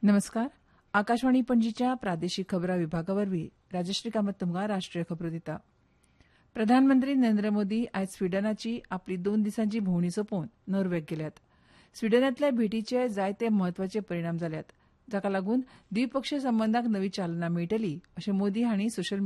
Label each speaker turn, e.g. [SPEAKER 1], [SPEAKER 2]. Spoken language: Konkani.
[SPEAKER 1] नमस्कार. आकाशवाणी पणजीच्या प्रादेशीक खबरां विभागावरवीं राजश्री कामत तुमकां राष्ट्रीय खबरो दिता. प्रधानमंत्री नरेंद्र मोदी आयज स्विडनाची आपली 2 दिसांची भोंवडी सोंपोवन नॉर्वेक गेल्यात. स्विडनांतल्या भेटीचे जायते म्हत्वाचे परिणाम जाल्यात, जाका लागून द्विपक्षीय संबंदांक नवी चालना मेळटली अशें मोदी हांणी सोशल